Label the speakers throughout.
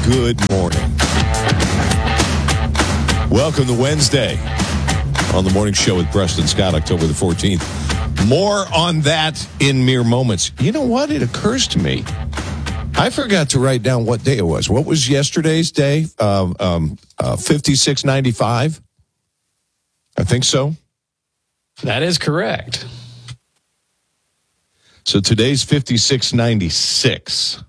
Speaker 1: Good morning. Welcome to Wednesday on the morning show with Preston Scott, October the 14th. More on that in mere moments. You know what? It occurs to me. I forgot to write down what day it was. What was yesterday's day? 5695? I think so.
Speaker 2: That is correct.
Speaker 1: So today's 5696.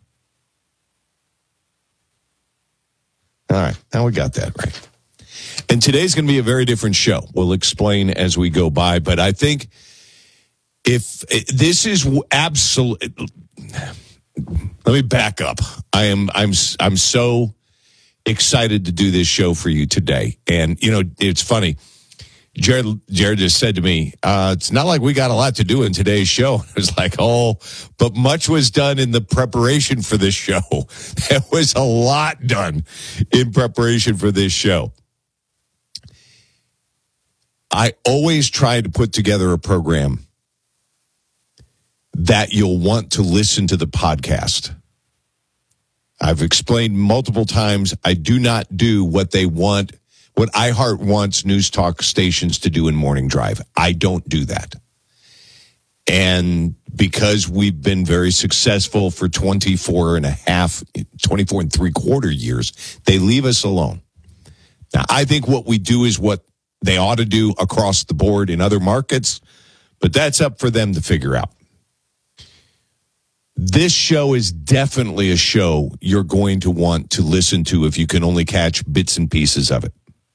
Speaker 1: All right, now we got that right. And today's going to be a very different show. We'll explain as we go by, but I think if this is absolute, let me back up. I'm so excited to do this show for you today. And you know, it's funny. Jared just said to me, it's not like we got a lot to do in today's show. I was like, but much was done in the preparation for this show. There was a lot done in preparation for this show. I always try to put together a program that you'll want to listen to the podcast. I've explained multiple times, I do not do what iHeart wants news talk stations to do in Morning Drive. I don't do that. And because we've been very successful for 24 and 3/4 years, they leave us alone. Now, I think what we do is what they ought to do across the board in other markets, but that's up for them to figure out. This show is definitely a show you're going to want to listen to if you can only catch bits and pieces of it,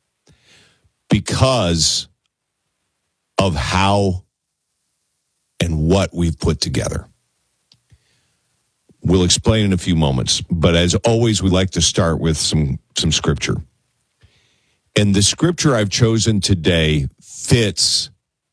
Speaker 1: because of how and what we've put together. We'll explain in a few moments, but as always, we like to start with some scripture. And the scripture I've chosen today fits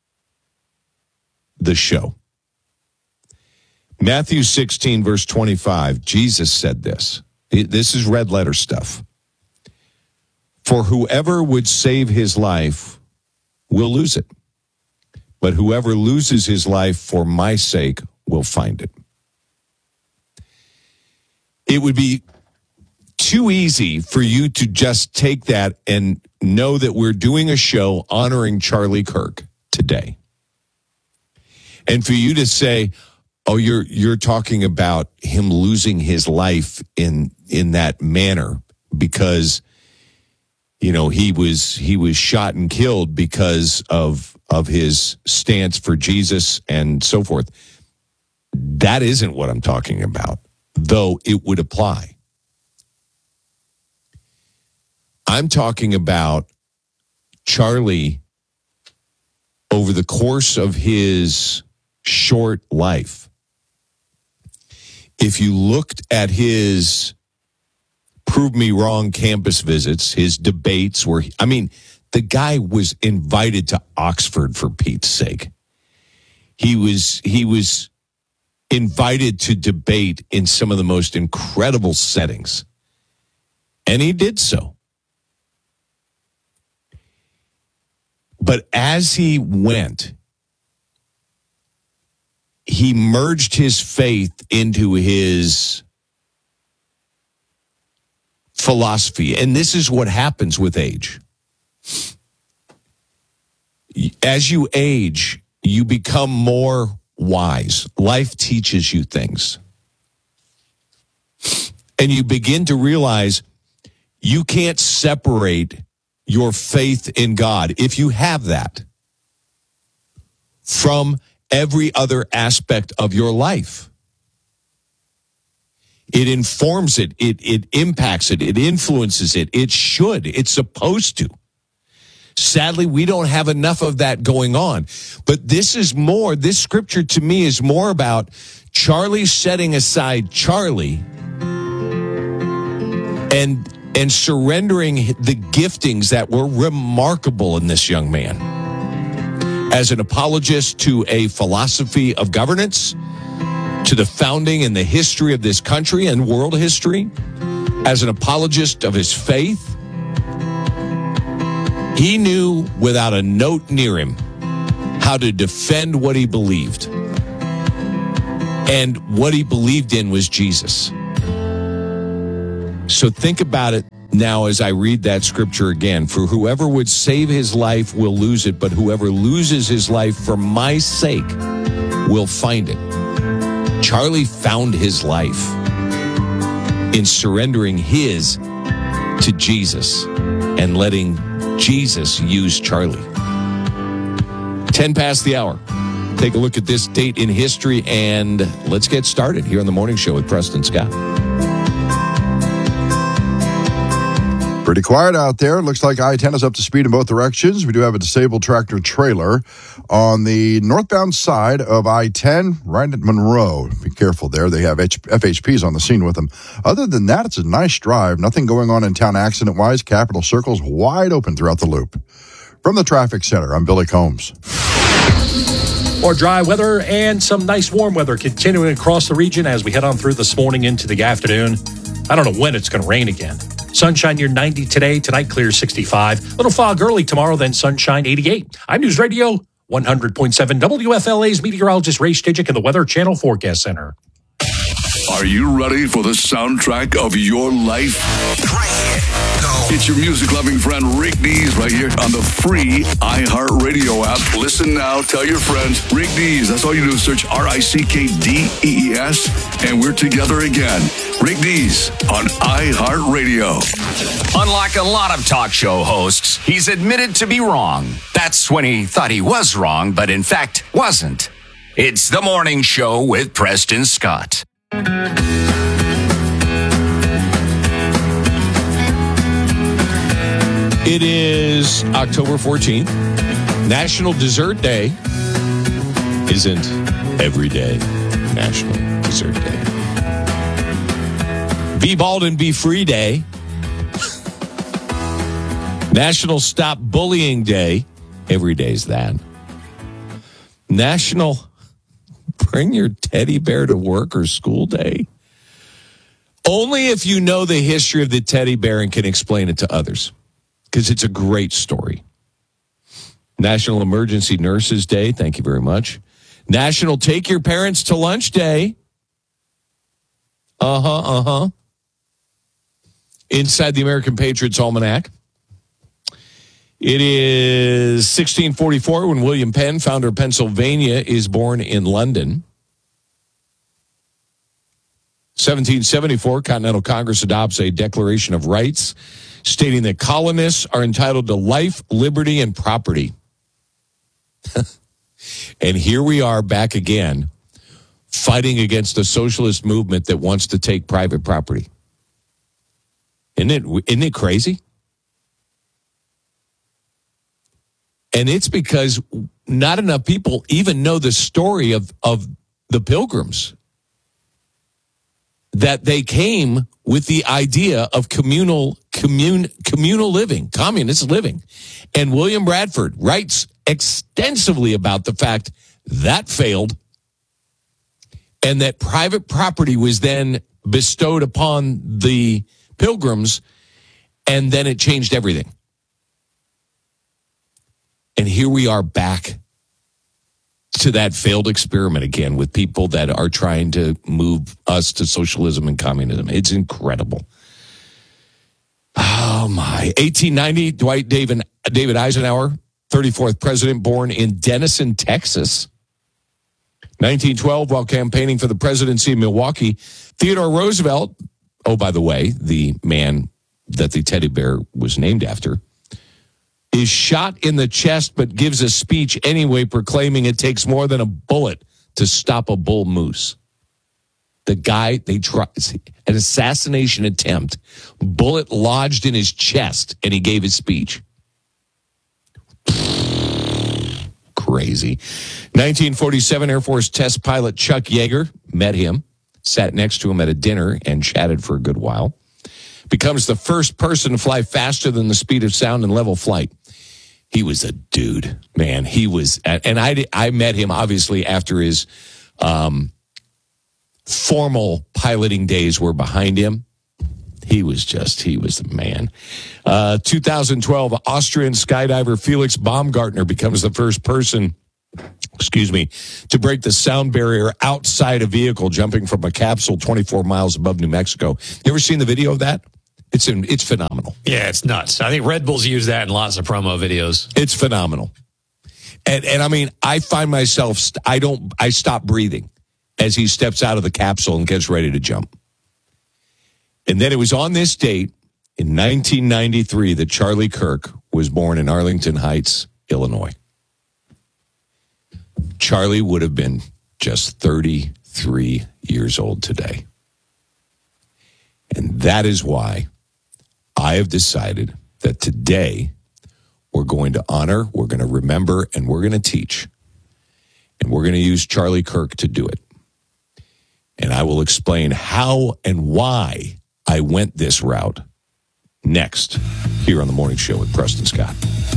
Speaker 1: the show. Matthew 16, verse 25, Jesus said this. This is red letter stuff. For whoever would save his life will lose it. But whoever loses his life for my sake will find it. It would be too easy for you to just take that and know that we're doing a show honoring Charlie Kirk today. And for you to say, oh, you're talking about him losing his life in that manner because, you know, he was shot and killed because of his stance for Jesus and so forth. That isn't what I'm talking about, though it would apply. I'm talking about Charlie over the course of his short life. If you looked at his prove me wrong campus visits, his debates where, the guy was invited to Oxford for Pete's sake. He was invited to debate in some of the most incredible settings. And he did so. But as he went, he merged his faith into his philosophy. And this is what happens with age. As you age, you become more wise. Life teaches you things. And you begin to realize you can't separate your faith in God, if you have that, from every other aspect of your life. It informs it. It impacts it. It influences it. It should. It's supposed to. Sadly, we don't have enough of that going on. But this scripture to me is more about Charlie setting aside Charlie and surrendering the giftings that were remarkable in this young man. As an apologist to a philosophy of governance, to the founding and the history of this country and world history, as an apologist of his faith, he knew without a note near him how to defend what he believed. And what he believed in was Jesus. So think about it now as I read that scripture again. For whoever would save his life will lose it, but whoever loses his life for my sake will find it. Charlie found his life in surrendering his to Jesus and letting Jesus use Charlie. 10 past the hour. Take a look at this date in history, and let's get started here on the Morning Show with Preston Scott.
Speaker 3: Pretty quiet out there. Looks like I-10 is up to speed in both directions. We do have a disabled tractor trailer on the northbound side of I-10 right at Monroe. Be careful there. They have FHPs on the scene with them. Other than that, it's a nice drive. Nothing going on in town accident-wise. Capital Circle's wide open throughout the loop. From the Traffic Center, I'm Billy Combs.
Speaker 4: More dry weather and some nice warm weather continuing across the region as we head on through this morning into the afternoon. I don't know when it's going to rain again. Sunshine near 90 today. Tonight, clear 65. Little fog early tomorrow, then sunshine 88. I'm News Radio 100.7 WFLA's meteorologist Ray Stidgick in the Weather Channel Forecast Center.
Speaker 5: Are you ready for the soundtrack of your life? It's your music-loving friend Rick Dees right here on the free iHeartRadio app. Listen now, tell your friends. Rick Dees, that's all you do is search RickDees, and we're together again. Rick Dees on iHeartRadio.
Speaker 6: Unlike a lot of talk show hosts, he's admitted to be wrong. That's when he thought he was wrong, but in fact wasn't. It's The Morning Show with Preston Scott.
Speaker 1: It is October 14th. National Dessert Day. Isn't every day National Dessert Day. Be Bald and Be Free Day. National Stop Bullying Day. Every day's that. National Bring Your Teddy Bear to Work or School Day. Only if you know the history of the teddy bear and can explain it to others, because it's a great story. National Emergency Nurses Day. Thank you very much. National Take Your Parents to Lunch Day. Inside the American Patriots Almanac. It is 1644 when William Penn, founder of Pennsylvania, is born in London. 1774, Continental Congress adopts a Declaration of Rights stating that colonists are entitled to life, liberty, and property. And here we are back again, fighting against a socialist movement that wants to take private property. Isn't it crazy? And it's because not enough people even know the story of the Pilgrims. That they came with the idea of communal living, communist living. And William Bradford writes extensively about the fact that failed and that private property was then bestowed upon the Pilgrims, and then it changed everything. And here we are back to that failed experiment again with people that are trying to move us to socialism and communism. It's incredible. Oh, my. 1890, Dwight David Eisenhower, 34th president, born in Denison, Texas. 1912, while campaigning for the presidency of Milwaukee, Theodore Roosevelt, oh, by the way, the man that the teddy bear was named after, is shot in the chest but gives a speech anyway proclaiming it takes more than a bullet to stop a bull moose. The guy, they tried an assassination attempt, bullet lodged in his chest, and he gave his speech. Crazy. 1947, Air Force test pilot Chuck Yeager, met him, sat next to him at a dinner, and chatted for a good while. Becomes the first person to fly faster than the speed of sound in level flight. He was a dude, man. He was, and I met him obviously after his formal piloting days were behind him. He was the man. 2012, Austrian skydiver Felix Baumgartner becomes the first person, to break the sound barrier outside a vehicle, jumping from a capsule 24 miles above New Mexico. You ever seen the video of that? It's phenomenal.
Speaker 2: Yeah, it's nuts. I think Red Bull's used that in lots of promo videos.
Speaker 1: It's phenomenal. And I mean, I find myself, I stop breathing as he steps out of the capsule and gets ready to jump. And then it was on this date in 1993 that Charlie Kirk was born in Arlington Heights, Illinois. Charlie would have been just 33 years old today. And that is why I have decided that today we're going to honor, we're going to remember, and we're going to teach. And we're going to use Charlie Kirk to do it. And I will explain how and why I went this route next here on The Morning Show with Preston Scott.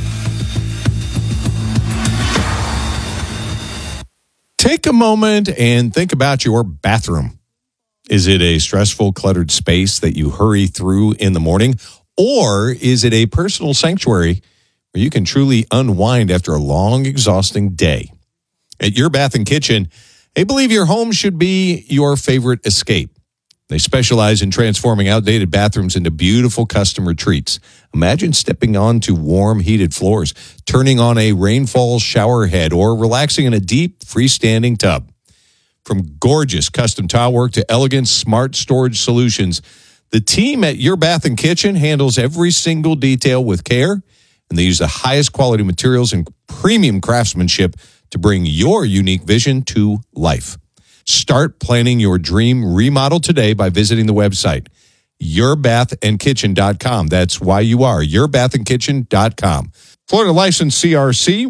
Speaker 1: Take a moment and think about your bathroom. Is it a stressful, cluttered space that you hurry through in the morning? Or is it a personal sanctuary where you can truly unwind after a long, exhausting day? At Your Bath and Kitchen, they believe your home should be your favorite escape. They specialize in transforming outdated bathrooms into beautiful custom retreats. Imagine stepping onto warm, heated floors, turning on a rainfall shower head, or relaxing in a deep, freestanding tub. From gorgeous custom tile work to elegant, smart storage solutions, the team at Your Bath and Kitchen handles every single detail with care, and they use the highest quality materials and premium craftsmanship to bring your unique vision to life. Start planning your dream remodel today by visiting the website, yourbathandkitchen.com. That's why you are, yourbathandkitchen.com. Florida license CRC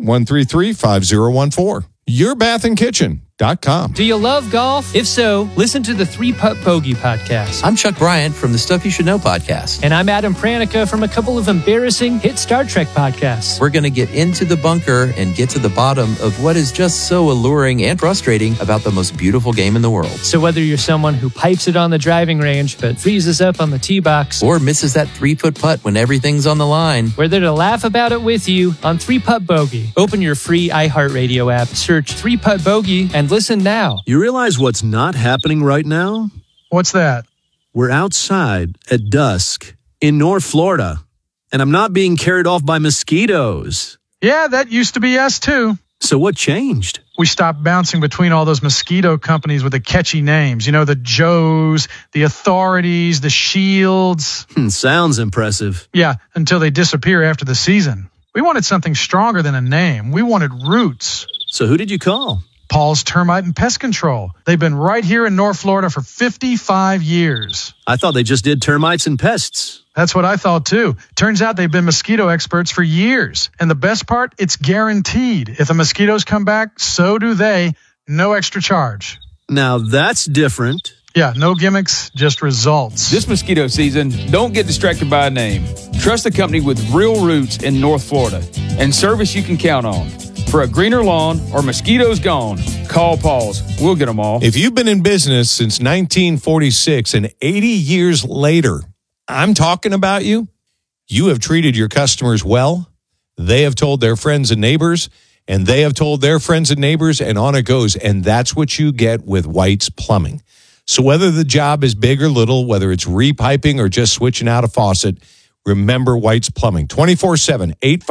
Speaker 1: 1335014. Yourbathandkitchen.com.
Speaker 7: Do you love golf? If so, listen to the 3 Putt Bogey podcast.
Speaker 8: I'm Chuck Bryant from the Stuff You Should Know podcast.
Speaker 7: And I'm Adam Pranica from a couple of embarrassing hit Star Trek podcasts.
Speaker 8: We're going to get into the bunker and get to the bottom of what is just so alluring and frustrating about the most beautiful game in the world.
Speaker 7: So whether you're someone who pipes it on the driving range but freezes up on the tee box,
Speaker 8: or misses that 3-putt putt when everything's on the line,
Speaker 7: we're there to laugh about it with you on 3 Putt Bogey. Open your free iHeartRadio app, search 3 Putt Bogey, and listen now.
Speaker 9: You realize what's not happening right now?
Speaker 10: What's that?
Speaker 9: We're outside at dusk in North Florida, and I'm not being carried off by mosquitoes.
Speaker 10: Yeah, that used to be us too.
Speaker 9: So what changed?
Speaker 10: We stopped bouncing between all those mosquito companies with the catchy names. You know, the Joes, the Authorities, the Shields.
Speaker 9: Sounds impressive.
Speaker 10: Yeah, until they disappear after the season. We wanted something stronger than a name. We wanted roots.
Speaker 9: So who did you call?
Speaker 10: Paul's Termite and Pest Control. They've been right here in North Florida for 55 years.
Speaker 9: I thought they just did termites and pests.
Speaker 10: That's what I thought too. Turns out they've been mosquito experts for years. And the best part, it's guaranteed. If the mosquitoes come back, so do they. No extra charge.
Speaker 9: Now that's different.
Speaker 10: Yeah, no gimmicks, just results.
Speaker 11: This mosquito season, don't get distracted by a name. Trust a company with real roots in North Florida and service you can count on. For a greener lawn or mosquitoes gone, call Paul's. We'll get them all.
Speaker 1: If you've been in business since 1946 and 80 years later, I'm talking about you. You have treated your customers well. They have told their friends and neighbors, and they have told their friends and neighbors, and on it goes. And that's what you get with White's Plumbing. So whether the job is big or little, whether it's repiping or just switching out a faucet, remember White's Plumbing. 24/7,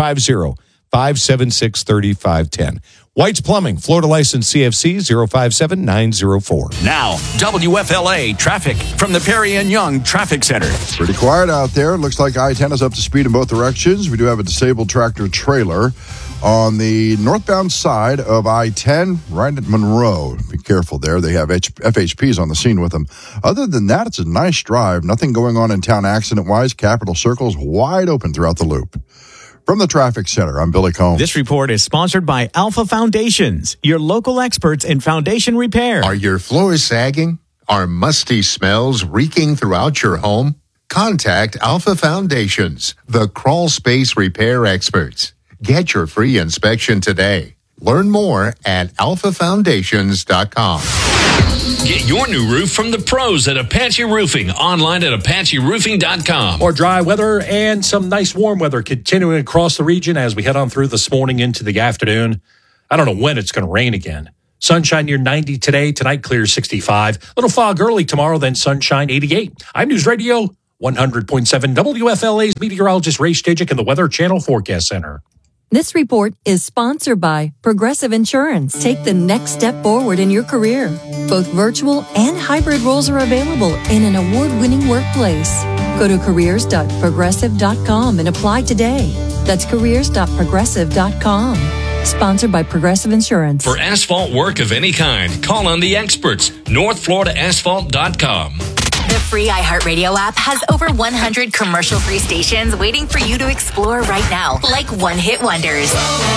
Speaker 1: 850-576-3510. White's Plumbing, Florida license CFC 057904.
Speaker 6: Now, WFLA traffic from the Perry and Young Traffic Center.
Speaker 3: Pretty quiet out there. Looks like I-10 is up to speed in both directions. We do have a disabled tractor trailer on the northbound side of I-10 right at Monroe. Be careful there. They have FHPs on the scene with them. Other than that, it's a nice drive. Nothing going on in town accident-wise. Capital Circle is wide open throughout the loop. From the Traffic Center, I'm Billy Combs.
Speaker 12: This report is sponsored by Alpha Foundations, your local experts in foundation repair.
Speaker 13: Are your floors sagging? Are musty smells reeking throughout your home? Contact Alpha Foundations, the crawl space repair experts. Get your free inspection today. Learn more at alphafoundations.com.
Speaker 14: Get your new roof from the pros at Apache Roofing, online at apacheroofing.com.
Speaker 4: Or dry weather and some nice warm weather continuing across the region as we head on through this morning into the afternoon. I don't know when it's going to rain again. Sunshine near 90 today. Tonight, clear 65. Little fog early tomorrow, then sunshine 88. I'm News Radio 100.7 WFLA's meteorologist Ray Stajic in the Weather Channel Forecast Center.
Speaker 15: This report is sponsored by Progressive Insurance. Take the next step forward in your career. Both virtual and hybrid roles are available in an award-winning workplace. Go to careers.progressive.com and apply today. That's careers.progressive.com. Sponsored by Progressive Insurance.
Speaker 14: For asphalt work of any kind, call on the experts. NorthFloridaAsphalt.com.
Speaker 16: The free iHeartRadio app has over 100 commercial-free stations waiting for you to explore right now, like one-hit wonders.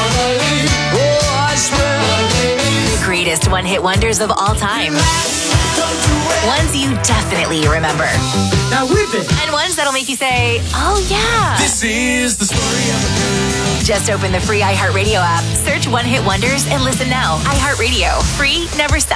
Speaker 16: The greatest one-hit wonders of all time. Ones you definitely remember.
Speaker 17: Now whip it.
Speaker 16: And ones that'll make you say, oh yeah.
Speaker 17: This is the story of a girl.
Speaker 16: Just open the free iHeartRadio app, search One Hit Wonders, and listen now. iHeartRadio. Free, never stop.